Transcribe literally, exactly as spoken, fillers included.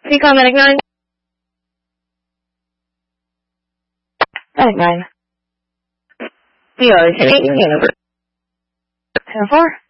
Recon Medic nine. Medic nine. We are ten eight, over. ten four.